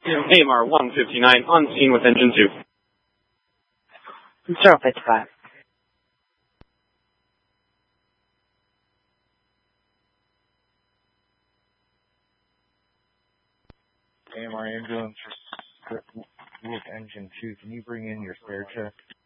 AMR 159 on scene with engine 2. 055. AMR ambulance with engine 2. Can you bring in your spare check?